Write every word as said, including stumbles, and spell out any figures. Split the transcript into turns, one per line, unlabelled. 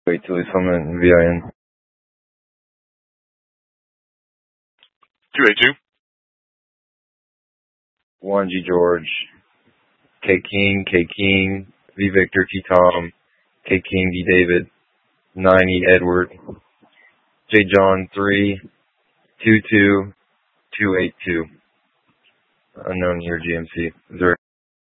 Wait till he's coming V I N.
two eight two.
one G George. K King, K King, V Victor, T Tom, K King, D David, nine E Edward, J John three, two two, two eight two. Unknown here G M C. Is there